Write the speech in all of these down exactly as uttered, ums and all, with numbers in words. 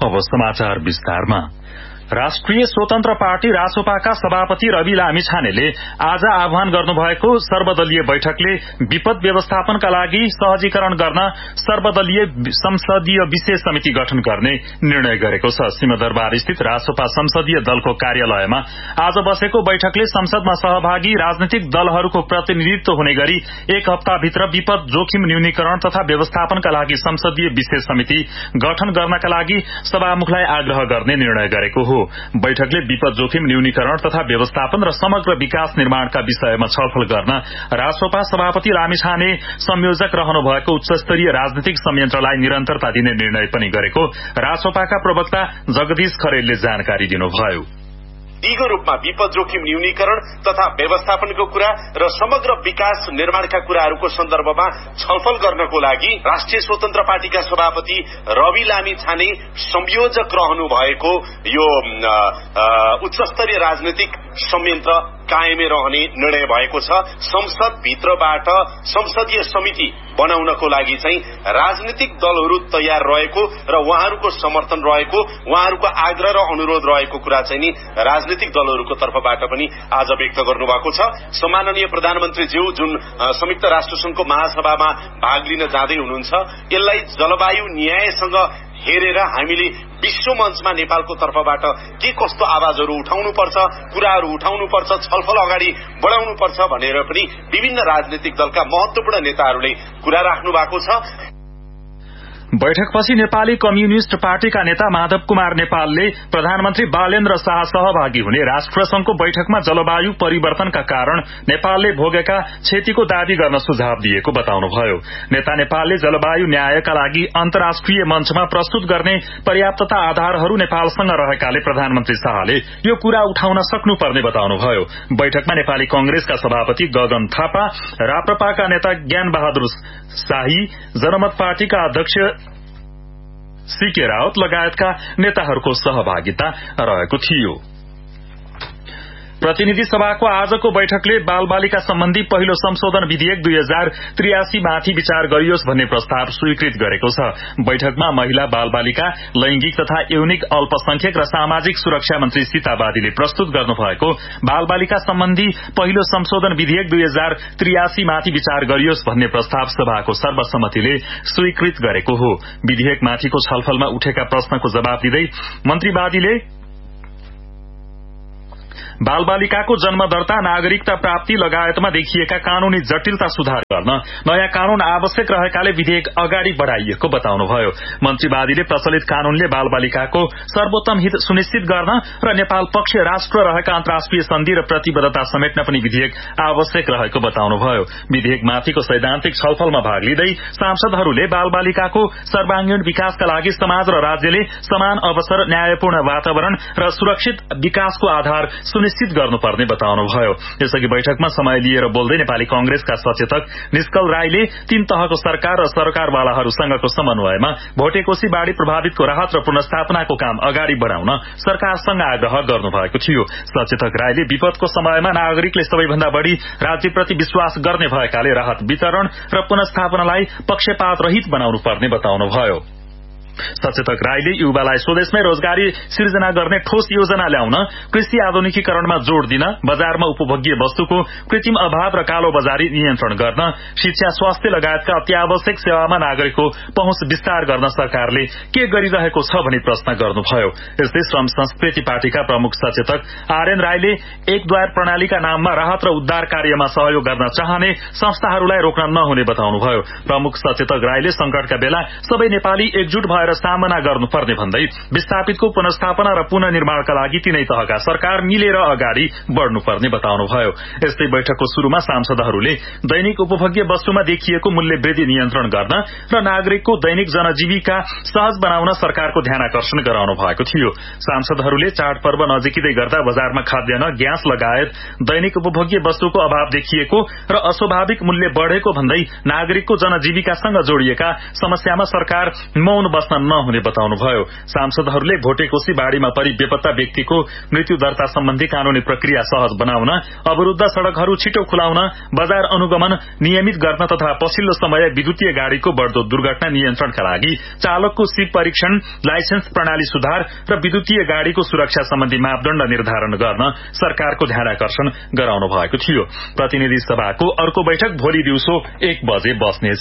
अब समाचार विस्तारमा। राष्ट्रिय स्वतन्त्र पार्टी रासोपाका सभापति रवि लामिछानेले आज आह्वान गर्नुभएको सर्वदलीय बैठकले विपद व्यवस्थापनका लागि सहजीकरण गर्न सर्वदलीय संसदीय विशेष समिति गठन गर्ने निर्णय गरेको छ। सिंहदरबार स्थित रासोपा संसदीय दलको कार्यालयमा आज बसेको बैठकले संसदमा सहभागी राजनीतिक दलहरूको प्रतिनिधित्व हुने गरी एक हप्ताभित्र विपद जोखिम न्यूनीकरण तथा व्यवस्थापनका लागि संसदीय विशेष समिति गठन गर्नका लागि सभामुखलाई आग्रह गर्ने निर्णय गरेको हो। बैठकले विपद जोखिम न्यूनीकरण तथा व्यवस्थापन र समग्र विकास निर्माणका विषयमा छलफल गर्न रासोपा सभापति लामिछाने संयोजक रहनु भएको उच्चस्तरीय राजनीतिक संयन्त्रलाई निरन्तरता दिने निर्णय पनि गरेको रासोपाका प्रवक्ता जगदीश खरेलले जानकारी दिनुभयो। दिगो रूपमा विपद जोखिम न्यूनीकरण तथा व्यवस्थापनको कुरा र समग्र विकास निर्माणका कुराहरूको सन्दर्भमा छलफल गर्नको लागि राष्ट्रिय स्वतन्त्र पार्टीका सभापति रवि लामिछाने संयोजक रहनु भएको यो उच्चस्तरीय राजनीतिक संयन्त्र कायमै रहने निर्णय भएको छ। संसद भित्रबाट संसदीय समिति बनाउनको लागि चाहिँ राजनीतिक दलहरू तयार रहेको र उहाँहरूको समर्थन रहेको, उहाँहरूको आग्रह र अनुरोध रहेको कुरा चाहिँ नि राजनीतिक दलहरूको तर्फबाट पनि आज व्यक्त गर्नुभएको छ। सम्माननीय प्रधानमन्त्री ज्यू जुन संयुक्त राष्ट्र संघको महासभामा भाग लिन जाँदै हुनुहुन्छ, यसलाई जलवायु न्यायसँग हेरेर हामीले विश्व मञ्चमा नेपालको तर्फबाट के कस्तो आवाजहरू उठाउनुपर्छ, कुराहरू उठाउनुपर्छ, छलफल अगाडि बढाउनुपर्छ भनेर पनि विभिन्न राजनीतिक दलका महत्वपूर्ण नेताहरूले कुरा राख्नु भएको छ। बैठकपछि नेपाली कम्युनिष्ट पार्टीका नेता माधव कुमार नेपालले प्रधानमन्त्री बालेन्द्र शाह सहभागी हुने राष्ट्रसंघको बैठकमा जलवायु परिवर्तनका कारण नेपालले भोगेका क्षतिको दावी गर्न सुझाव दिएको बताउनुभयो। नेता नेपालले जलवायु न्यायका लागि अन्तर्राष्ट्रिय मञ्चमा प्रस्तुत गर्ने पर्याप्तता आधारहरू नेपालसँग रहेकाले प्रधानमन्त्री शाहले यो कुरा उठाउन सक्नुपर्ने बताउनुभयो। बैठकमा नेपाली कंग्रेसका सभापति गगन थापा, राप्रपाका नेता ज्ञान बहादुर शाही, जनमत पार्टीका अध्यक्ष सीके रावत लगायतका नेताहरूको सहभागिता रहेको थियो। प्रतिनिधि सभाको आजको बैठकले बाल बालिका सम्बन्धी पहिलो संशोधन विधेयक दुई हजार त्रियासी माथि विचार गरियोस् भन्ने प्रस्ताव स्वीकृत गरेको छ। बैठकमा महिला, बाल बालिका, लैंगिक तथा यौनिक अल्पसंख्यक र सामाजिक सुरक्षा मन्त्री सीता बादीले प्रस्तुत गर्नुभएको बाल बालिका सम्बन्धी पहिलो संशोधन विधेयक दुई हजार त्रियासी माथि विचार गरियोस् भन्ने प्रस्ताव सभाको सर्वसम्मतिले स्वीकृत गरेको हो। विधेयकमाथिको छलफलमा उठेका प्रश्नको जवाब दिँदै मन्त्री बादीले बाल बालिकाको जन्म दर्ता, नागरिकता प्राप्ति लगायतमा देखिएका कानूनी जटिलता सुधार गर्न नयाँ कानून आवश्यक रहेकाले विधेयक अगाडि बढ़ाइएको बताउनुभयो। मन्त्रीवादीले प्रचलित कानूनले बाल बालिकाको सर्वोत्तम हित सुनिश्चित गर्न र नेपाल पक्ष राष्ट्र रहेका अन्तर्राष्ट्रिय सन्धि र प्रतिबद्धता समेट्न पनि विधेयक आवश्यक रहेको बताउनुभयो। विधेयकमाथिको सैद्धान्तिक छलफलमा भाग लिँदै सांसदहरूले बाल बालिकाको सर्वांगीण विकासका लागि समाज र राज्यले समान अवसर, न्यायपूर्ण वातावरण र सुरक्षित विकासको आधार सुनिश्चित गर्नुपर्ने बताउनुभयो। यसअघि बैठकमा समय लिएर बोल्दै नेपाली कंग्रेसका सचेतक निष्कल राईले तीन तहको सरकार र सरकारवालाहरूसँगको समन्वयमा भोटेकोशी बाढ़ी प्रभावितको राहत र पुनर्स्थापनाको काम अगाडि बढ़ाउन सरकारसँग आग्रह गर्नुभएको थियो। सचेतक राईले विपदको समयमा नागरिकले सबैभन्दा बढ़ी राज्यप्रति विश्वास गर्ने भएकाले राहत वितरण र पुनर्स्थापनालाई पक्षपात रहित बनाउनु पर्ने बताउनुभयो। सचेतक राईले युवालाई स्वदेशमै रोजगारी सिर्जना गर्ने ठोस योजना ल्याउन, कृषि आधुनिकीकरणमा जोड़ दिन, बजारमा उपभोग्य वस्तुको कृत्रिम अभाव र कालो बजारी नियन्त्रण गर्न, शिक्षा, स्वास्थ्य लगायतका अत्यावश्यक सेवामा नागरिकको पहुँच विस्तार गर्न सरकारले के गरिरहेको छ भनी प्रश्न गर्नुभयो। यस्तै श्रम संस्कृति पार्टीका प्रमुख सचेतक आर्यन राईले एक द्वार प्रणालीका नाममा राहत र उद्धार कार्यमा सहयोग गर्न चाहने संस्थाहरूलाई रोक्न नहुने बताउनुभयो। प्रमुख सचेतक राईले संकटका बेला सबै नेपाली एकजुट भएर सामना गर्नुपर्ने भन्दै विस्थापितको पुनर्स्थापना र पुनर्निर्माणका लागि तीनै तहका सरकार मिलेर अगाडि बढ़नुपर्ने बताउनुभयो। यस्तै बैठकको शुरूमा सांसदहरूले दैनिक उपभोग्य वस्तुमा देखिएको मूल्य वृद्धि नियन्त्रण गर्न र नागरिकको दैनिक जनजीविका सहज बनाउन सरकारको ध्यानाकर्षण गराउनु भएको थियो। सांसदहरूले चाडपर्व नजिकिँदै गर्दा बजारमा खाद्यान्न, ग्यास लगायत दैनिक उपभोग्य वस्तुको अभाव देखिएको र अस्वाभाविक मूल्य बढ़ेको भन्दै नागरिकको जनजीविकासँग जोडिएका समस्यामा सरकार मौन बस्न प्रश्न नहुने बताउनुभयो। सांसदहरूले भोटेकोशी बाढ़ीमा परि बेपत्ता व्यक्तिको मृत्यु दर्ता सम्बन्धी कानूनी प्रक्रिया सहज बनाउन, अवरूद्ध सड़कहरू छिटो खुलाउन, बजार अनुगमन नियमित गर्न तथा पछिल्लो समय विद्युतीय गाड़ीको बढ़दो दुर्घटना नियन्त्रणका लागि चालकको सिप परीक्षण, लाइसेन्स प्रणाली सुधार र विद्युतीय गाड़ीको सुरक्षा सम्बन्धी मापदण्ड निर्धारण गर्न सरकारको ध्यानाकर्षण गराउनु भएको थियो। प्रतिनिधि सभाको अर्को बैठक भोलि दिउँसो एक बजे बस्नेछ।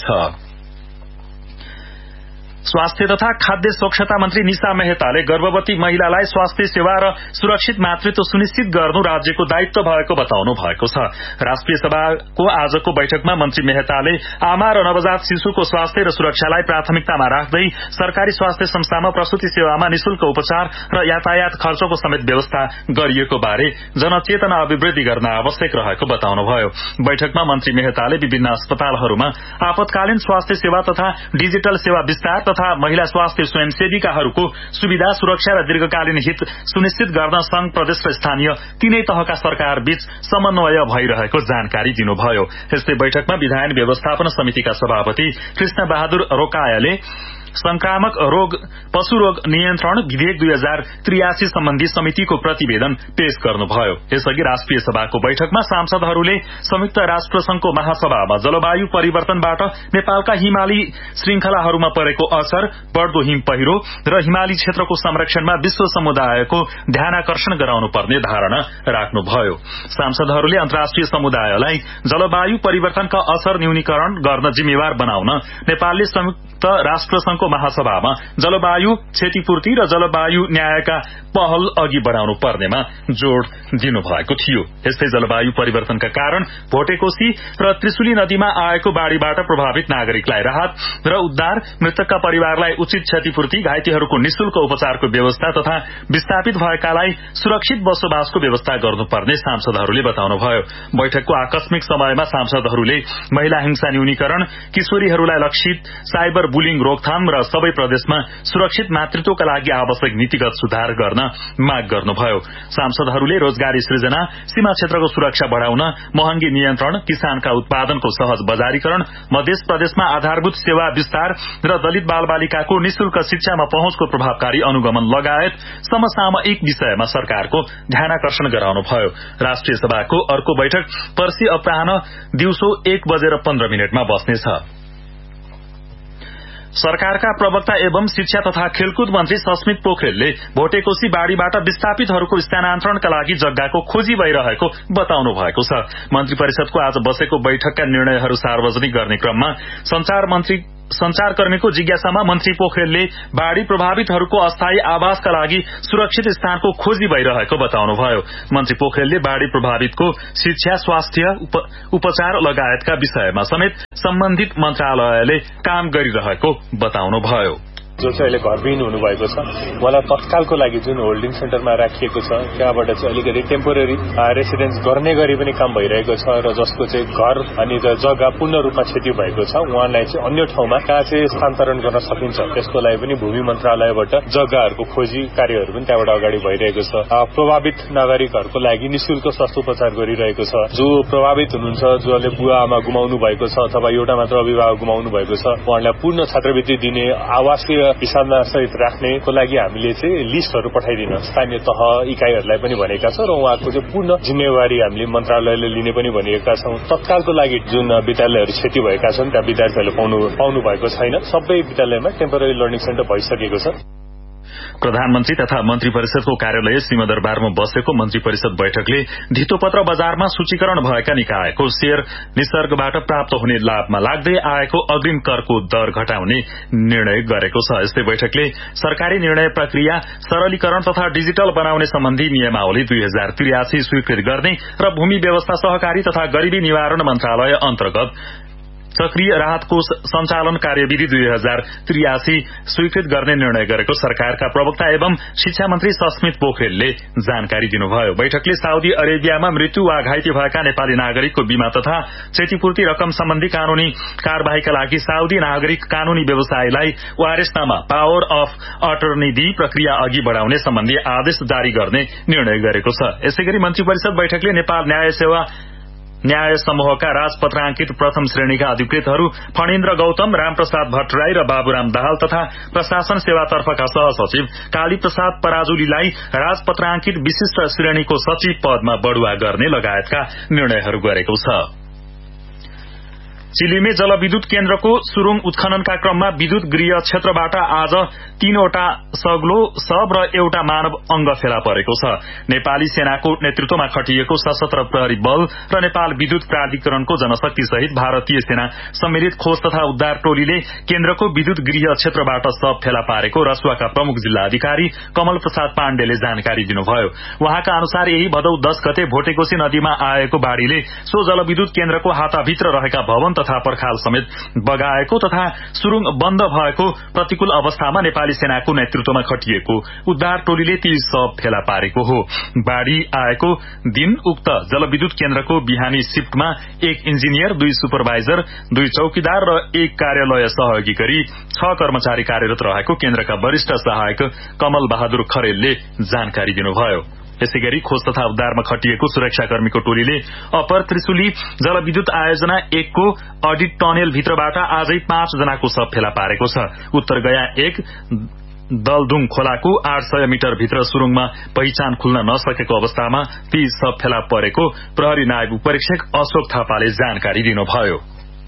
स्वास्थ्य तथा खाद्य स्वच्छता मन्त्री निशा मेहताले गर्भवती महिलालाई स्वास्थ्य सेवा र सुरक्षित मातृत्व सुनिश्चित गर्नु राज्यको दायित्व भएको बताउनु भएको छ। राष्ट्रिय सभाको आजको बैठकमा मन्त्री मेहताले आमा र नवजात शिशुको स्वास्थ्य र सुरक्षालाई प्राथमिकतामा राख्दै सरकारी स्वास्थ्य संस्थामा प्रसूति सेवामा निशुल्क उपचार र यातायात खर्चको समेत व्यवस्था गरिएको बारे जनचेतना अभिवृद्धि गर्न आवश्यक रहेको बताउनुभयो। बैठकमा मन्त्री मेहताले विभिन्न अस्पतालहरूमा आपतकालीन स्वास्थ्य सेवा तथा डिजिटल सेवा विस्तार तथा महिला स्वास्थ्य स्वयंसेविकाहरूको सुविधा, सुरक्षा र दीर्घकालीन हित सुनिश्चित गर्न संघ, प्रदेश र स्थानीय तीनै तहका सरकार बीच समन्वय भइरहेको जानकारी दिनुभयो। यस्तै बैठकमा विधायन व्यवस्थापन समितिका सभापति कृष्ण बहादुर रोकायाले संक्रामक रोग पशु रोग नियन्त्रण विधेयक दुई हजार त्रियासी सम्बन्धी समितिको प्रतिवेदन पेश गर्नुभयो। यसअघि राष्ट्रिय सभाको बैठकमा सांसदहरूले संयुक्त राष्ट्र संघको महासभामा जलवायु परिवर्तनबाट नेपालका हिमाली श्रृंखलाहरूमा परेको असर, बढ़दो हिम पहिरो र हिमाली क्षेत्रको संरक्षणमा विश्व समुदायको ध्यानाकर्षण गराउनु पर्ने धारणा राख्नुभयो। सांसदहरूले अन्तर्राष्ट्रिय समुदायलाई जलवायु परिवर्तनका असर न्यूनीकरण गर्न जिम्मेवार बनाउन नेपालले संयुक्त राष्ट्र संघको महासभामा जलवायु क्षतिपूर्ति र जलवायु न्यायका पहल अघि बढ़ाउनु पर्नेमा जोड़ दिनुभएको थियो। यस्तै जलवायु परिवर्तनका कारण भोटेकोशी र त्रिशुली नदीमा आएको बाढ़ीबाट प्रभावित नागरिकलाई राहत र उद्धार, मृतकका परिवारलाई उचित क्षतिपूर्ति, घाइतेहरूको निशुल्क उपचारको व्यवस्था तथा विस्थापित भएकालाई सुरक्षित बसोबासको व्यवस्था गर्नुपर्ने सांसदहरूले बताउनुभयो। बैठकको आकस्मिक समयमा सांसदहरूले महिला हिंसा न्यूनीकरण, किशोरीहरूलाई लक्षित साइबर बुलिङ रोकथाम र सबै प्रदेशमा सुरक्षित मातृत्वका लागि आवश्यक नीतिगत सुधार गर्न माग गर्नुभयो। सांसदहरूले रोजगारी सृजना, सीमा क्षेत्रको सुरक्षा बढ़ाउन, महँगी नियन्त्रण, किसानका उत्पादनको सहज बजारीकरण, मध्य प्रदेशमा आधारभूत सेवा विस्तार र दलित बालबालिकाको निशुल्क शिक्षामा पहुँचको प्रभावकारी अनुगमन लगायत समसामयिक विषयमा सरकारको ध्यानाकर्षण गराउनुभयो। राष्ट्रिय सभाको अर्को बैठक पर्सि अपराह्न दिउँसो एक बजेर पन्ध्र मिनटमा बस्नेछ। सरकारका प्रवक्ता एवं शिक्षा तथा खेलकुद मन्त्री सस्मित पोखरेलले भोटेकोशी बाढ़ीबाट विस्थापितहरूको स्थानान्तरणका लागि जग्गाको खोजी भइरहेको बताउनु भएको छ। मन्त्री परिषदको आज बसेको बैठकका निर्णयहरू सार्वजनिक गर्ने क्रममा संचार मन्त्री संचारकर्मीको जिज्ञासामा मन्त्री पोखरेलले बाढ़ी प्रभावितहरूको अस्थायी आवासका लागि सुरक्षित स्थानको खोजी भइरहेको बताउनुभयो। मन्त्री पोखरेलले बाढ़ी प्रभावितको शिक्षा, स्वास्थ्य, उप, उपचार लगायतका विषयमा समेत सम्बन्धित मन्त्रालयले काम गरिरहेको बताउनुभयो। जो चाहिँ अहिले घरविहीन हुनुभएको छ, उहाँलाई तत्कालको लागि जुन होल्डिङ सेन्टरमा राखिएको छ त्यहाँबाट चाहिँ अलिकति टेम्पोरेरी रेसिडेन्स गर्ने गरी पनि काम भइरहेको छ र जसको चाहिँ घर अनि जग्गा पूर्ण रूपमा क्षति भएको छ उहाँलाई चाहिँ अन्य ठाउँमा कहाँ चाहिँ स्थानान्तरण गर्न सकिन्छ त्यसको लागि पनि भूमि मन्त्रालयबाट जग्गाहरूको खोजी कार्यहरू पनि त्यहाँबाट अगाडि भइरहेको छ। प्रभावित नागरिकहरूको लागि निशुल्क स्वास्थ्य उपचार गरिरहेको छ। जो प्रभावित हुनुहुन्छ, जसले बुवा आमा गुमाउनु भएको छ अथवा एउटा मात्र अभिभावक गुमाउनु भएको छ, उहाँलाई पूर्ण छात्रवृत्ति दिने, आवासीय हिसाबमा सहित राख्नेको लागि हामीले चाहिँ लिस्टहरू पठाइदिन स्थानीय तह इकाइहरूलाई पनि भनेका छौं र उहाँको चाहिँ पूर्ण जिम्मेवारी हामीले मन्त्रालयले लिने पनि भनेका छौं। तत्कालको लागि जुन विद्यालयहरू क्षति भएका छन् त्यहाँ विद्यार्थीहरूले पाउनु पाउनु भएको छैन। सबै विद्यालयमा टेम्पोररी लर्निङ सेन्टर भइसकेको छ। प्रधानमन्त्री तथा मन्त्री परिषदको कार्यालय सिंहदरबारमा बसेको मन्त्री परिषद बैठकले धितोपत्र बजारमा सूचीकरण भएका निकायको शेयर निसर्गबाट प्राप्त हुने लाभमा लाग्दै आएको अग्रिम करको दर घटाउने निर्णय गरेको छ। यस्तै बैठकले सरकारी निर्णय प्रक्रिया सरलीकरण तथा डिजिटल बनाउने सम्बन्धी नियमावली दुई हजार त्रियासी स्वीकृत गर्ने र भूमि व्यवस्था, सहकारी तथा गरीबी निवारण मन्त्रालय अन्तर्गत सक्रिय राहत कोष सञ्चालन कार्यविधि दुई हजार त्रियासी स्वीकृत गर्ने निर्णय गरेको सरकारका प्रवक्ता एवं शिक्षा मन्त्री सस्मित पोखरेलले जानकारी दिनुभयो। बैठकले साउदी अरेबियामा मृत्यु वा घाइते भएका नेपाली नागरिकको बीमा तथा क्षतिपूर्ति रकम सम्बन्धी कानूनी कार्यवाहीका लागि साउदी नागरिक कानूनी व्यवसायलाई वारेसनामा पावर अफ अटर्नी दिई प्रक्रिया अघि बढ़ाउने सम्बन्धी आदेश जारी गर्ने निर्णय गरेको छ। यसैगरी मन्त्री परिषद बैठकले नेपाल न्याय सेवा न्याय समूहका राजपत्रांकित प्रथम श्रेणीका अधिकृतहरू फणीन्द्र गौतम, रामप्रसाद भट्टराई र बाबुराम दाहाल तथा प्रशासन सेवातर्फका सहसचिव काली प्रसाद पराजुलीलाई राजपत्रांकित विशिष्ट श्रेणीको सचिव पदमा बढुवा गर्ने लगायतका निर्णयहरू गरेको छ। चिलीमे जलविद्युत केन्द्रको सुरुङ उत्खननका क्रममा विद्युत गृह क्षेत्रबाट आज तीनवटा सग्लो शव र एउटा मानव अंग फेला परेको छ। नेपाली सेनाको नेतृत्वमा खटिएको सशस्त्र प्रहरी बल र नेपाल विद्युत प्राधिकरणको जनशक्ति सहित भारतीय सेना सम्मिलित खोज तथा उद्धार टोलीले केन्द्रको विद्युत गृह क्षेत्रबाट शव फेला पारेको रसुवाका प्रमुख जिल्ला अधिकारी कमल प्रसाद पाण्डेले जानकारी दिनुभयो। वहाँका अनुसार यही भदौ दश गते भोटेकोशी नदीमा आएको बाढ़ीले सो जलविद्युत केन्द्रको हाताभित्र रहेका भवन तथा पर्खाल समेत बगाएको तथा सुरुङ बन्द भएको प्रतिकूल अवस्थामा नेपाली सेनाको नेतृत्वमा खटिएको उद्धार टोलीले ती शव फेला पारेको हो। बाढ़ी आएको दिन उक्त जलविद्युत केन्द्रको बिहानी शिफ्टमा एक इन्जिनियर, दुई सुपरभाइजर, दुई चौकीदार र एक कार्यालय सहयोगी गरी छ कर्मचारी कार्यरत रहेको केन्द्रका वरिष्ठ सहायक कमल बहादुर खरेलले जानकारी दिनुभयो। यसैगरी खोज तथा उद्धारमा खटिएको सुरक्षाकर्मीको टोलीले अपर त्रिशुली जलविद्युत आयोजना एकको अडिट टनेल भित्रबाट आजै पाँच जनाको शव फेला पारेको छ। उत्तर गया एक दलदुङ खोलाको आठ सय मिटर भित्र सुरुङमा पहिचान खुल्न नसकेको अवस्थामा ती शव फेला परेको प्रहरी नायब उपरीक्षक अशोक थापाले जानकारी दिनुभयो।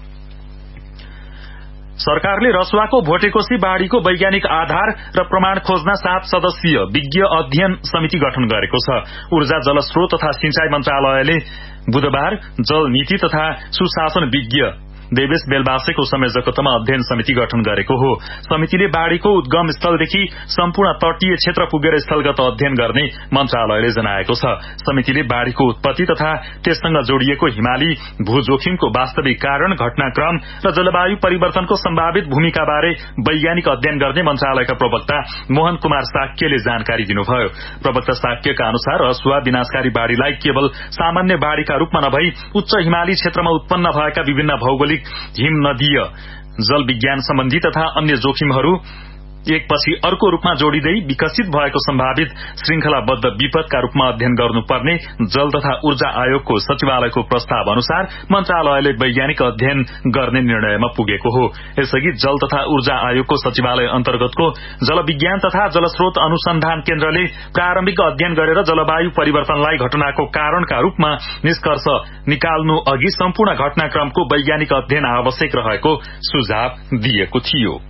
सरकारले रसुवाको भोटेकोशी बाढ़ीको वैज्ञानिक आधार र प्रमाण खोज्न सात सदस्यीय विज्ञ अध्ययन समिति गठन गरेको छ। ऊर्जा जलस्रोत तथा सिंचाई मन्त्रालयले बुधबार जल नीति तथा सुशासन विज्ञ देवेश बेलबासेको संयोजकत्वमा अध्ययन समिति गठन गरेको हो। समितिले बाढ़ीको उद्गम स्थलदेखि सम्पूर्ण तटीय क्षेत्र पुगेर स्थलगत अध्ययन गर्ने मन्त्रालयले जनाएको छ। समितिले बाढ़ीको उत्पत्ति तथा त्यससँग जोडिएको हिमाली भूजोखिमको वास्तविक कारण, घटनाक्रम र जलवायु परिवर्तनको सम्भावित भूमिकाबारे वैज्ञानिक अध्ययन गर्ने मन्त्रालयका प्रवक्ता मोहन कुमार साक्यले जानकारी दिनुभयो। प्रवक्ता साक्यका अनुसार रसुवा विनाशकारी बाढ़ीलाई केवल सामान्य बाढ़ीका रूपमा नभई उच्च हिमाली क्षेत्रमा उत्पन्न भएका विभिन्न भौगोलिक हिम नदीय जल विज्ञान सम्बन्धी तथा अन्य जोखिमहरू एकपछि अर्को रूपमा जोडिँदै विकसित भएको सम्भावित श्रृंखलाबद्ध विपदका रूपमा अध्ययन गर्नुपर्ने जल तथा ऊर्जा आयोगको सचिवालयको प्रस्ताव अनुसार मन्त्रालयले वैज्ञानिक अध्ययन गर्ने निर्णयमा पुगेको हो। यसअघि जल तथा ऊर्जा आयोगको सचिवालय अन्तर्गतको जल विज्ञान तथा जलस्रोत अनुसन्धान केन्द्रले प्रारम्भिक अध्ययन गरेर जलवायु परिवर्तनलाई घटनाको कारणका रूपमा निष्कर्ष निकाल्नु अघि सम्पूर्ण घटनाक्रमको वैज्ञानिक अध्ययन आवश्यक रहेको सुझाव दिएको थियो।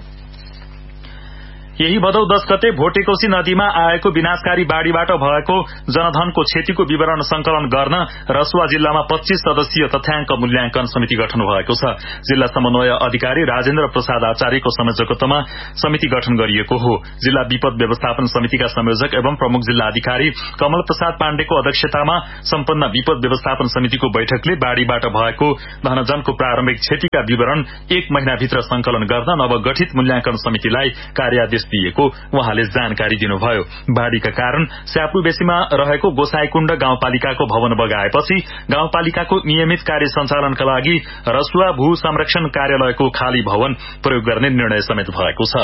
यही भदौ दश गते भोटेकोशी नदीमा आएको विनाशकारी बाढ़ीबाट भएको जनधनको क्षतिको विवरण संकलन गर्न रसुवा जिल्लामा पच्चीस सदस्यीय तथ्याङ्क मूल्याङ्कन समिति गठन भएको छ। जिल्ला समन्वय अधिकारी राजेन्द्र प्रसाद आचार्यको संयोजकत्वमा समिति गठन गरिएको हो। जिल्ला विपद व्यवस्थापन समितिका संयोजक एवं प्रमुख जिल्ला अधिकारी कमल प्रसाद पाण्डेको अध्यक्षतामा सम्पन्न विपद व्यवस्थापन समितिको बैठकले बाढ़ीबाट भएको धनजनको प्रारम्भिक क्षतिका विवरण एक महिनाभित्र संकलन गर्न नवगठित मूल्याङ्कन समितिलाई कार्यादेश दिएको उहाँले जानकारी दिनुभयो। बाढ़ीका कारण स्यापुबेसीमा रहेको गोसाईकुण्ड गाउँपालिकाको भवन बगाएपछि गाउँपालिकाको नियमित कार्य सञ्चालनका लागि रसुवा भू संरक्षण कार्यालयको खाली भवन प्रयोग गर्ने निर्णय समेत भएको छ।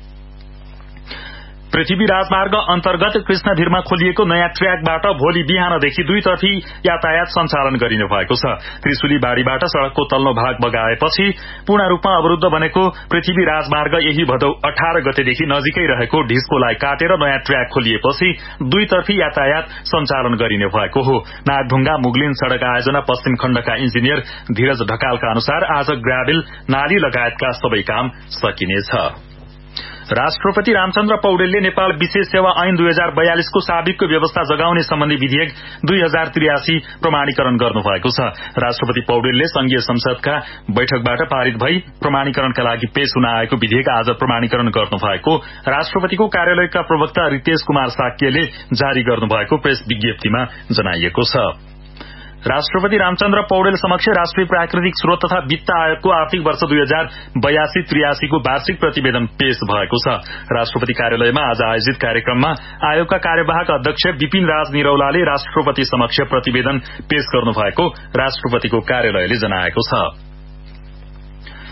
पृथ्वी राजमार्ग अन्तर्गत कृष्णधीरमा खोलिएको नयाँ ट्र्याकबाट भोलि बिहानदेखि दुईतर्फी यातायात सञ्चालन गरिने भएको छ। त्रिशुली बाढ़ीबाट सड़कको तल्लो भाग बगाएपछि पूर्ण रूपमा अवरूद्ध बनेको पृथ्वी राजमार्ग यही भदौ अठार गतेदेखि नजिकै रहेको ढिस्कोलाई काटेर नयाँ ट्र्याक खोलिएपछि दुईतर्फी यातायात सञ्चालन गरिने भएको हो। नागढुङ्गा मुगलिन सड़क आयोजना पश्चिम खण्डका इन्जिनियर धीरज ढकालका अनुसार आज ग्राभेल, नाली लगायतका सबै काम सकिनेछ। राष्ट्रपति रामचन्द्र पौडेलले नेपाल विशेष सेवा ऐन दुई हजार बयालिसको साबिकको व्यवस्था जगाउने सम्बन्धी विधेयक दुई हजार त्रियासी प्रमाणीकरण गर्नुभएको छ। राष्ट्रपति पौडेलले संघीय संसदका बैठकबाट पारित भई प्रमाणीकरणका लागि पेश हुन आएको विधेयक आज प्रमाणीकरण गर्नुभएको राष्ट्रपतिको कार्यालयका प्रवक्ता रितेश कुमार साक्यले जारी गर्नुभएको प्रेस विज्ञप्तिमा जनाइएको छ। राष्ट्रपति रामचन्द्र पौडेल समक्ष राष्ट्रिय प्राकृतिक स्रोत तथा वित्त आयोगको आर्थिक वर्ष दुई हजार बयासी त्रियासीको वार्षिक प्रतिवेदन पेश भएको छ। राष्ट्रपति कार्यालयमा आज आयोजित कार्यक्रममा आयोगका कार्यवाहक अध्यक्ष विपिन राज निरौलाले राष्ट्रपति समक्ष प्रतिवेदन पेश गर्नुभएको राष्ट्रपतिको कार्यालयले जनाएको छ।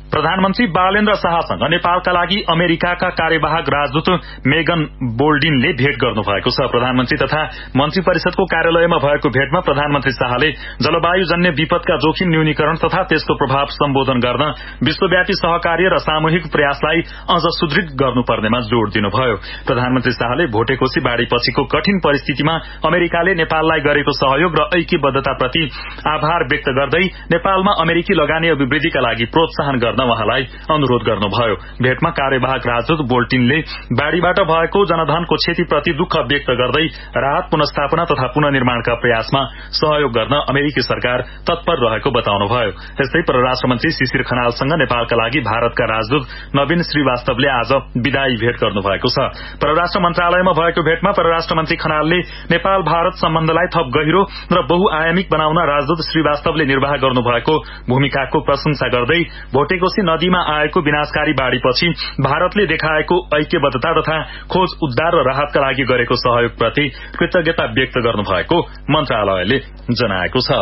प्रधानमन्त्री बालेन्द्र शाहसँग नेपालका लागि अमेरिकाका कार्यवाहक राजदूत मेगन बोल्डिनले भेट गर्नुभएको छ। प्रधानमन्त्री तथा मन्त्री परिषदको कार्यालयमा भएको भेटमा प्रधानमन्त्री शाहले जलवायुजन्य विपदका जोखिम न्यूनीकरण तथा त्यसको प्रभाव सम्बोधन गर्न विश्वव्यापी सहकार्य र सामूहिक प्रयासलाई अझ सुदृढ़ गर्नुपर्नेमा जोड़ दिनुभयो। प्रधानमन्त्री शाहले भोटेकोशी बाढ़ीपछिको कठिन परिस्थितिमा अमेरिकाले नेपाललाई गरेको सहयोग र ऐक्यबद्धताप्रति आभार व्यक्त गर्दै नेपालमा अमेरिकी लगानी अभिवृद्धिका लागि प्रोत्साहन गर्न उहाँलाई अनुरोध गर्नुभयो। भेटमा कार्यवाहक राजदूत बोल्टिनले बाढ़ीबाट भएको जनधनको क्षतिप्रति दुःख व्यक्त गर्दै राहत पुनर्स्थापना तथा पुनर्निर्माणका प्रयासमा सहयोग गर्न अमेरिकी सरकार तत्पर रहेको बताउनुभयो। यस्तै परराष्ट्र मन्त्री शिशिर खनालसँग नेपालका लागि भारतका राजदूत नवीन श्रीवास्तवले आज विदायी भेट गर्नुभएको छ। परराष्ट्र मन्त्रालयमा भएको भेटमा परराष्ट्र मन्त्री खनालले नेपाल भारत सम्बन्धलाई थप गहिरो र बहुआयामिक बनाउन राजदूत श्रीवास्तवले निर्वाह गर्नुभएको भूमिकाको प्रशंसा गर्दै भोटेको नदीमा आएको विनाशकारी बाढ़ीपछि भारतले देखाएको ऐक्यबद्धता तथा खोज उद्धार र राहतका लागि गरेको सहयोगप्रति कृतज्ञता व्यक्त गर्नुभएको मन्त्रालयले जनाएको छ।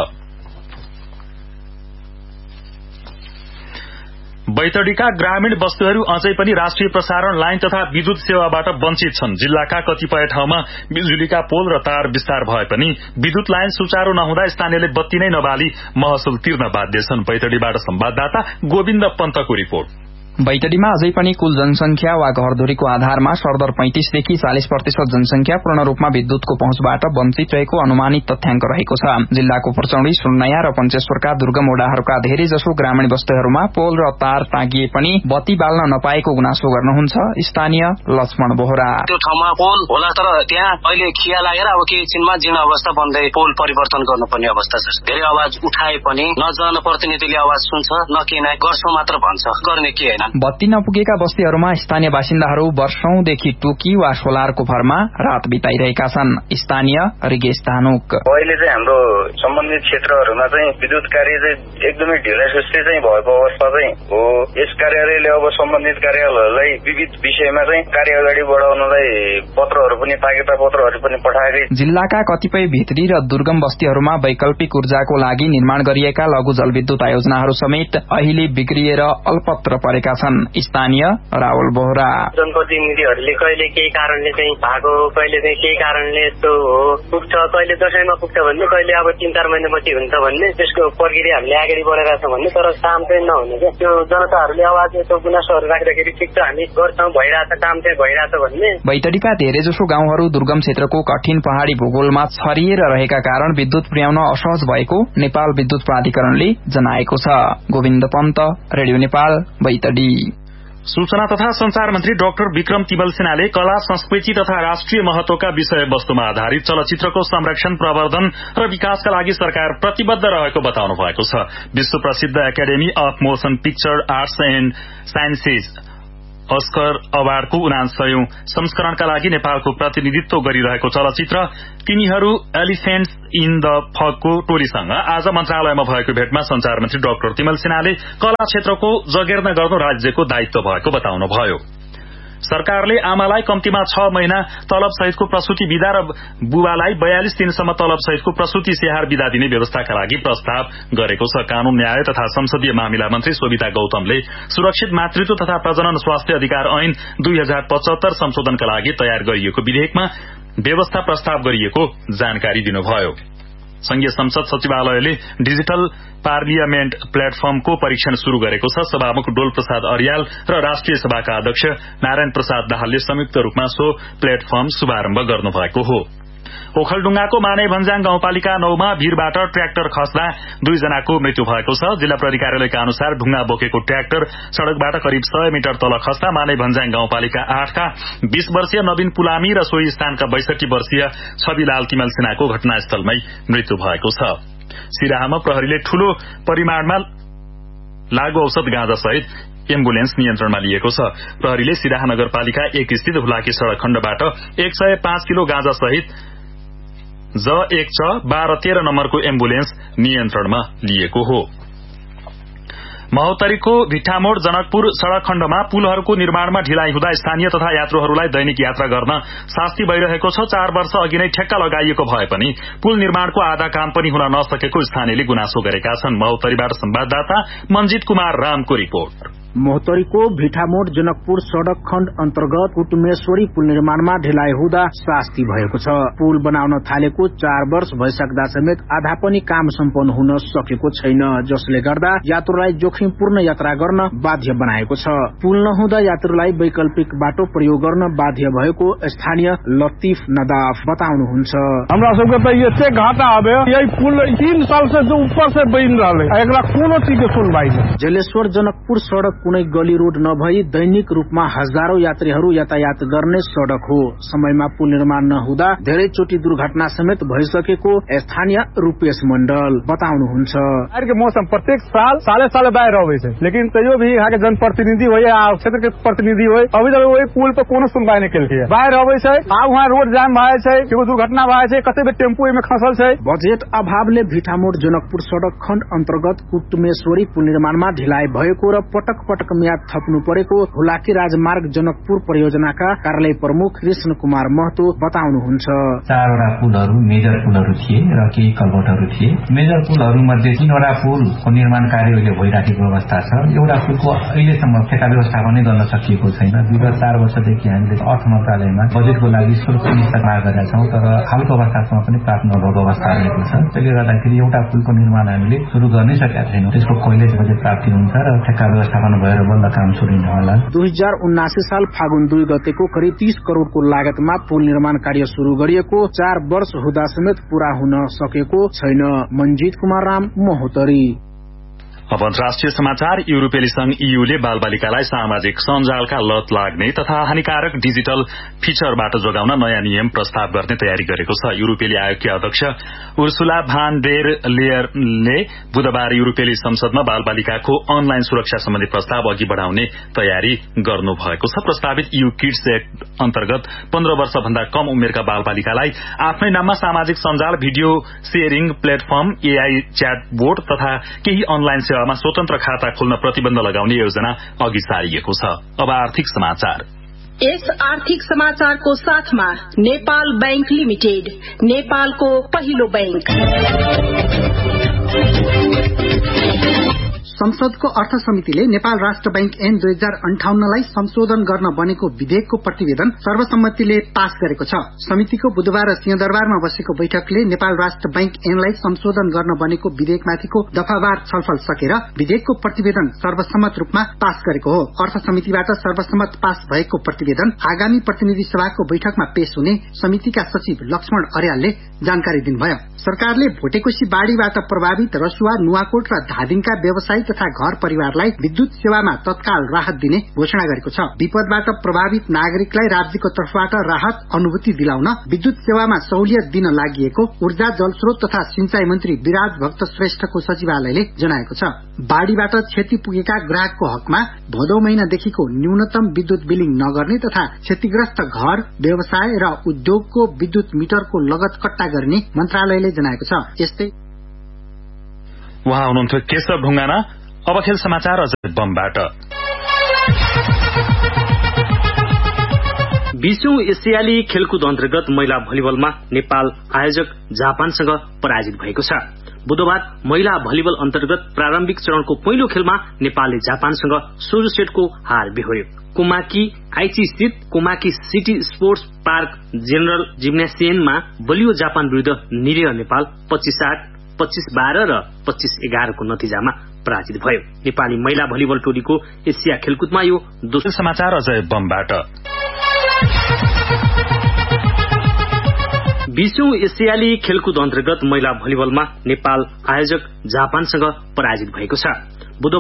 बैतडीका ग्रामीण बस्तीहरू अझै पनि राष्ट्रिय प्रसारण लाइन तथा विद्युत सेवाबाट वञ्चित छन्। जिल्लाका कतिपय ठाउँमा बिजुलीका पोल र तार विस्तार भए पनि विद्युत लाइन सुचारू नहुँदा स्थानीयले बत्ती नै नबाली महसुल तिर्न बाध्य छन्। बैतडीबाट संवाददाता गोविन्द पन्तको रिपोर्ट। बैतडीमा अझै पनि कुल जनसंख्या वा घरधुरीको आधारमा सरदर पैंतिसदेखि चालिस प्रतिशत जनसंख्या पूर्ण रूपमा विद्युतको पहुँचबाट वञ्चित रहेको अनुमानित तथ्याङ्क रहेको छ। जिल्लाको पर्चौडी, सुननयाँ र पञ्चेश्वरका दुर्गम वडाहरूका धेरै जसो ग्रामीण बस्तीहरूमा पोल र तार टाँगिए पनि बत्ती बाल्न नपाएको गुनासो गर्नुहुन्छ स्थानीय लक्ष्मण बोहरा। त्यो ठाउँमा पोल होला तर त्यहाँ अहिले खिया लागेर अब केही छिनमा जीर्ण अवस्था बन्दै पोल परिवर्तन गर्नुपर्ने अवस्था छ। धेरै आवाज उठाए पनि न जनप्रतिनिधिले आवाज सुन्छ न के न गर्छौं मात्र भन्छ, गर्ने के हैन। बत्ती नपुगेका बस्तीहरूमा स्थानीय बासिन्दाहरू वर्षौंदेखि टोकी वा सोलरको भरमा रात बिताइरहेका छन्। स्थानीय रिगेश धानुक अहिले चाहिँ हाम्रो सम्बन्धित क्षेत्रहरूमा चाहिँ विद्युत कार्य चाहिँ एकदमै ढिलासुस्ती चाहिँ भएको अवस्था चाहिँ हो। यस कार्यालयले अब सम्बन्धित कार्यालयहरूलाई विविध विषयमा चाहिँ कार्य अगाडि बढाउनलाई पत्रहरू पनि ताकेता पत्रहरू पनि पठाएकै। जिल्लाका कतिपय भित्री र दुर्गम बस्तीहरूमा वैकल्पिक ऊर्जाको लागि निर्माण गरिएका लघु जलविद्युत आयोजनाहरू समेत अहिले बिग्रिएर अल्पत्र परेका छन्। स्थानीय राहुल बोहरा जनप्रतिनिधिहरूले कहिले केही कारणले चाहिँ भागो, कहिले चाहिँ केही कारणले यस्तो हो पुग्छ, कहिले दशैंमा पुग्छ भन्ने, कहिले अब तीन चार महिनापछि हुन्छ भन्ने, त्यसको प्रक्रिया हामीले अगाडि बढाइरहेको छ भन्ने, तर काम चाहिँ नहुने क्या। त्यो जनताहरूले आवाज यस्तो गुनासोहरू राख्दाखेरि ठिक छ हामी गर्छौं, भइरहेछ काम चाहिँ भइरहेछ भन्ने। बैतडीका धेरै जसो गाउँहरू दुर्गम क्षेत्रको कठिन पहाड़ी भूगोलमा छरिएर रहेका कारण विद्युत पुर्याउन असहज भएको नेपाल विद्युत प्राधिकरणले जनाएको छ। गोविन्द पन्त, रेडियो नेपाल, बैतडी। सूचना तथा संचार मन्त्री डाक्टर विक्रम तिमल सिन्हाले कला, संस्कृति तथा राष्ट्रिय महत्वका विषयवस्तुमा आधारित चलचित्रको संरक्षण, प्रवर्धन र विकासका लागि सरकार प्रतिबद्ध रहेको बताउनु भएको छ। विश्व प्रसिद्ध academy of motion picture arts and sciences Oscar अवार्डको उनासयौं संस्करणका लागि नेपालको प्रतिनिधित्व गरिरहेको चलचित्र तिनीहरू एलिफेन्ट्स इन द फगको टोलीसँग आज मन्त्रालयमा भएको भेटमा संचार मन्त्री डाक्टर तिमल सिन्हाले कला क्षेत्रको जगेर्ना गर्नु राज्यको दायित्व भएको बताउनुभयो। सरकारले आमालाई कम्तीमा छ महिना तलब सहितको प्रसूति विधा र बुबालाई बयालिस दिनसम्म तलब सहितको प्रसूति स्याहार विधा दिने व्यवस्थाका लागि प्रस्ताव गरेको छ। कानून, न्याय तथा संसदीय मामिला मन्त्री शोभिता गौतमले सुरक्षित मातृत्व तथा प्रजनन स्वास्थ्य अधिकार ऐन दुई हजार पचहत्तर संशोधनका लागि तयार गरिएको विधेयकमा व्यवस्था प्रस्ताव गरिएको जानकारी दिनुभयो। संघीय संसद सचिवालयले डिजिटल पार्लियामेन्ट प्लेटफर्मको परीक्षण शुरू गरेको छ। सभामुख डोल प्रसाद अर्याल र राष्ट्रिय सभाका अध्यक्ष नारायण प्रसाद दाहालले संयुक्त रूपमा सो प्लेटफर्म शुभारम्भ गर्नुभएको हो। ओखलढुंगाको माने भन्ज्याङ गाउँपालिका नौमा भीरबाट ट्र्याक्टर खस्दा दुईजनाको मृत्यु भएको छ। जिल्ला प्रहरी कार्यालयका अनुसार ढुङ्गा बोकेको ट्र्याक्टर सड़कबाट करिब सय मिटर तल खस्दा माने भन्ज्याङ गाउँपालिका आठका बीस वर्षीय नवीन पुलामी र सोही स्थानका बैसठी वर्षीय छविलाल तिमल सिन्हाको घटनास्थलमै मृत्यु भएको छ। सिराहामा प्रहरीले ठूलो परिमाणमा लागू औषध गाँजा सहित एम्बुलेन्स नियन्त्रणमा लिएको छ। प्रहरीले सिराहा नगरपालिका एक स्थित हुलाकी सड़क खण्डबाट एक सय पाँच किलो गाँजा सहित ज एक छ बाह्र तेह्र नम्बरको एम्बुलेन्स नियन्त्रणमा लिएको हो। महोत्तरीको भिट्टामोड जनकपुर सड़क खण्डमा पुलहरूको निर्माणमा ढिलाइ हुँदा स्थानीय तथा यात्रुहरूलाई दैनिक यात्रा गर्न शास्ति भइरहेको छ। चार वर्ष अघि नै ठेक्का लगाइएको भए पनि पुल निर्माणको आधा काम पनि हुन नसकेको स्थानीयले गुनासो गरेका छन्। महोत्तरीबाट संवाददाता मन्जित कुमार रामको रिपोर्ट। मोहतरीको भिठामोड जनकपुर सड़क खण्ड अन्तर्गत कुटुमेश्वरी पुल निर्माणमा ढिलाइ हुँदा शास्ति भएको छ। पुल बनाउन थालेको चार वर्ष भइसक्दा समेत आधा पनि काम सम्पन्न हुन सकेको छैन, जसले गर्दा यात्रुलाई जोखिमपूर्ण यात्रा गर्न बाध्य बनाएको छ। पुल नहुँदा यात्रुलाई वैकल्पिक बाटो प्रयोग गर्न बाध्य भएको स्थानीय लतीफ नदाफ बताउनुहुन्छ। हमरा सबके त यते घाटा आबे, यही पुल तीन साल से जो ऊपर से बन रहले, एकरा कोनो चीज के सुनवाई नहीं। जलेश्वर जनकपुर सड़क कुनै गली रोड नभई दैनिक रूपमा हजारौं यात्रीहरू यातायात गर्ने सड़क हो। समयमा पुल निर्माण नहुँदा धेरै चोटि दुर्घटना समेत भइसकेको स्थानीय रूपेश मण्डल बताउनुहुन्छ। बाढ़ के मौसम प्रत्येक साल साले साले बाढ़ आवे छै, लेकिन तैयो भी यहाँ के जनप्रतिनिधि हो या क्षेत्र के प्रतिनिधि हो, अभी तक वही पुल पर कोनो सुनवाई नहीं केलकै। बाढ़ आवे छै, आब वहाँ रोड जाम भए छै, केगो दुर्घटना भए छै, कते बे टेम्पू में खसल छै। बजेट अभावले भिठामोड जनकपुर सड़क खण्ड अन्तर्गत कुटुमेश्वरी पुल निर्माणमा ढिलाइ भएको र पटक पटक म्याद थप्नु परेको हुलाकी राजमार्ग जनकपुर परियोजनाका कार्यालय प्रमुख कृष्ण कुमार महतो बताउनुहुन्छ। चारवटा पुलहरू मेजर पुलहरू थिए र केही कल्भर्टहरू थिए। मेजर पुलहरू मध्ये तीनवटा पुलको निर्माण कार्य अहिले भइराखेको अवस्था छ। एउटा पुलको अहिलेसम्म ठेक्का व्यवस्थापनै गर्न सकिएको छैन। विगत चार वर्षदेखि हामीले अर्थ मन्त्रालयमा बजेटको लागि शुल्क निश्चित माग गरेका छौँ, तर हालको अवस्थासम्म पनि प्राप्त नभएको अवस्था रहेको छ। त्यसले गर्दाखेरि एउटा पुलको निर्माण हामीले सुरु गर्नै सकेका छैनौँ। त्यसको कहिले बजेट प्राप्ति हुन्छ र ठेक्का व्यवस्थापन भएर बल्ल काम सुरु हुने होला। दुई हजार उनासी साल फागुन दुई गतेको करिब तीस करोड़को लागतमा पुल निर्माण कार्य शुरू गरिएको चार वर्ष हुँदा समेत पूरा हुन सकेको छैन। मनजित कुमार राम, मोहतरी। अब अन्तर्राष्ट्रिय समाचार। युरोपेली संघ ईयूले बालबालिकालाई सामाजिक सञ्जालका लत लाग्ने तथा हानिकारक डिजिटल फीचरबाट जोगाउन नयाँ नियम प्रस्ताव गर्ने तयारी गरेको छ। युरोपेली आयोगकी अध्यक्ष उर्सुला भान डेर लेयरले बुधबार युरोपेली संसदमा बालबालिकाको अनलाइन सुरक्षा सम्बन्धी प्रस्ताव अघि बढ़ाउने तयारी गर्नुभएको छ। प्रस्तावित ईयू किड्स एक्ट अन्तर्गत पन्ध्र वर्षभन्दा कम उमेरका बालबालिकालाई आफ्नै नाममा सामाजिक सञ्जाल, भिडियो शेयरिङ प्लेटफर्म, एआई च्याटबोट तथा केही अनलाइन सेवामा स्वतन्त्र खाता खोल्न प्रतिबन्ध लगाउने योजना अघि सारिएको छ। अब आर्थिक समाचार। यस आर्थिक समाचारको साथमा नेपाल बैंक लिमिटेड, नेपालको पहिलो बैंक। संसदको अर्थ समितिले नेपाल राष्ट्र बैंक ऐन दुई हजार अन्ठाउन्नलाई संशोधन गर्न बनेको विधेयकको प्रतिवेदन सर्वसम्मतिले पास गरेको छ। समितिको बुधबार सिंहदरबारमा बसेको बैठकले नेपाल राष्ट्र बैंक ऐनलाई संशोधन गर्न बनेको विधेयकमाथिको दफावार छलफल सकेर विधेयकको प्रतिवेदन सर्वसम्मत रूपमा पास गरेको हो। अर्थ समितिबाट सर्वसम्मत पास भएको प्रतिवेदन आगामी प्रतिनिधि सभाको बैठकमा पेश हुने समितिका सचिव लक्ष्मण अर्यालले जानकारी दिनुभयो। सरकारले भोटेकोशी बाढ़ीबाट प्रभावित रसुवा, नुवाकोट र धादिङका व्यवसायी तथा घर परिवारलाई विद्युत सेवामा तत्काल राहत दिने घोषणा गरेको छ। विपदबाट प्रभावित नागरिकलाई राज्यको तर्फबाट राहत अनुभूति दिलाउन विद्युत सेवामा सहुलियत दिन लागि ऊर्जा, जलस्रोत तथा सिंचाई मन्त्री विराज भक्त श्रेष्ठको सचिवालयले जनाएको छ। बाढ़ीबाट क्षति पुगेका ग्राहकको हकमा भदौ महिनादेखिको न्यूनतम विद्युत बिलिङ नगर्ने तथा क्षतिग्रस्त घर, व्यवसाय र उद्योगको विद्युत मिटरको लगत कट्टा गर्ने मन्त्रालयले जनाएको छ। यस्तै उहाँ हुनुहुन्थ्यो केशव ढुङ्गाना। अब खेल समाचार अजय बमबाट। बीसौं एसियाली खेलकुद अन्तर्गत महिला भलिबलमा नेपाल आयोजक जापानसँग पराजित भएको छ। बुधबार महिला भलिबल अन्तर्गत प्रारम्भिक चरणको पहिलो खेलमा नेपालले जापानसँग सोह्र सेटको हार बेहोर्यो। कोमाकी आइची स्थित Komaki city sports park general जिम्नासियममा बलियो जापान विरूद्ध निरीह नेपाल पच्चीस आठ, पच्चीस बाह्र र पच्चीस एघारको नतिजामा पराजित भयो। नेपाली महिला भलिबल टोलीको एसिया खेलकुदमा यो दोस्रो समाचार अजय बमबाट। बीसौं एसियाली खेलकुद अन्तर्गत महिला भलिबलमा नेपाल आयोजक जापानसँग पराजित भएको छ।